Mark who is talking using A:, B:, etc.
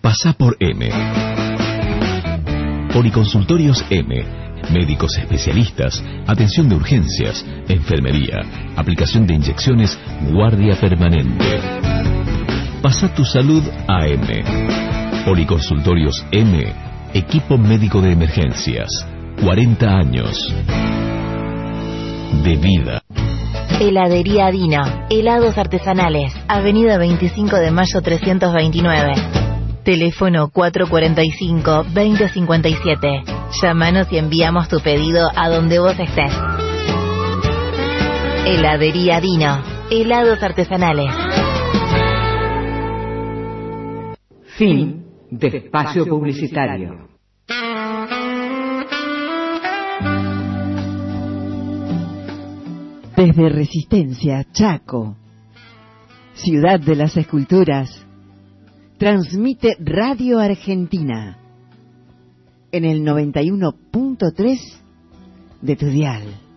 A: Pasá por M. Policonsultorios M. Médicos especialistas, atención de urgencias, enfermería, aplicación de inyecciones, guardia permanente. Pasá tu salud a M. Policonsultorios M. Equipo médico de emergencias. 40 años de vida.
B: Heladería Dino. Helados artesanales. Avenida 25 de Mayo 329. Teléfono 445-2057. Llámanos y enviamos tu pedido a donde vos estés. Heladería Dino. Helados artesanales.
C: Fin de espacio publicitario. Desde Resistencia, Chaco, ciudad de las esculturas, transmite Radio Argentina en el 91.3 de tu dial.